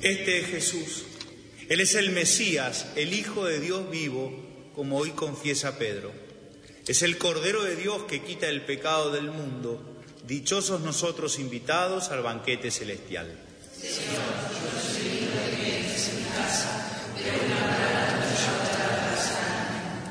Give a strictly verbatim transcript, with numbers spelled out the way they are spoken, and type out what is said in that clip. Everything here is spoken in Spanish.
Este es Jesús. Él es el Mesías, el Hijo de Dios vivo, como hoy confiesa Pedro. Es el Cordero de Dios que quita el pecado del mundo. Dichosos nosotros invitados al banquete celestial. Señor,